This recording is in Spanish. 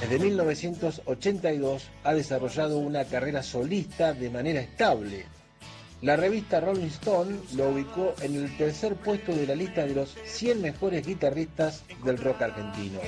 Desde 1982 ha desarrollado una carrera solista de manera estable. La revista Rolling Stone lo ubicó en el tercer puesto de la lista de los 100 mejores guitarristas del rock argentino.